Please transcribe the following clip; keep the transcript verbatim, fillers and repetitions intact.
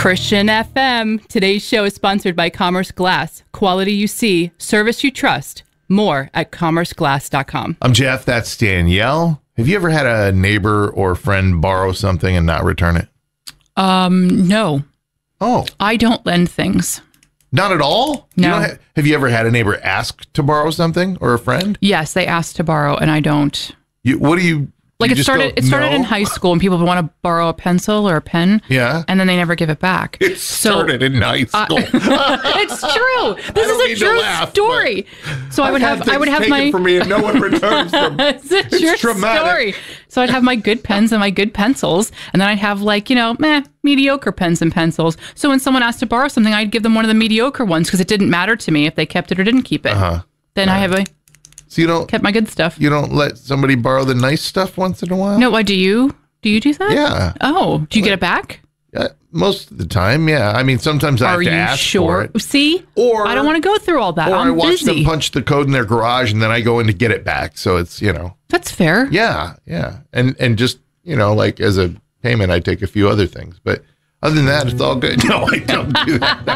Christian F M. Today's show is sponsored by Commerce Glass. Quality you see, service you trust. More at commerce glass dot com. I'm Jeff. That's Danielle. Have you ever had a neighbor or friend borrow something and not return it? Um, no. Oh. I don't lend things. Not at all? No. You don't ha- have you ever had a neighbor ask to borrow something or a friend? Yes, they asked to borrow, and I don't. You, what do you... Like you it just started. go, It started no? in high school, and people would want to borrow a pencil or a pen. Yeah. And then they never give it back. It started so, in high school. Uh, it's true. This is a true laugh, story. So I would I've have. I would have taken my. For me, and no one returns them. It's a It's true traumatic. story. So I'd have my good pens and my good pencils, and then I'd have like you know, meh, mediocre pens and pencils. So when someone asked to borrow something, I'd give them one of the mediocre ones because it didn't matter to me if they kept it or didn't keep it. Uh-huh. Then Right. I have a. So you don't kept my good stuff. You don't let somebody borrow the nice stuff once in a while? No, what do you? Do you do that? Yeah. Oh, do you get it back? Yeah, most of the time, yeah. I mean, sometimes I have Are to you ask sure? for it. See? Or I don't want to go through all that. Or I'm I watch busy. them punch the code in their garage and then I go in to get it back. So it's, you know. That's fair. Yeah, yeah. And and just, you know, like as a payment, I take a few other things. But other than that, it's all good. No, I don't do that.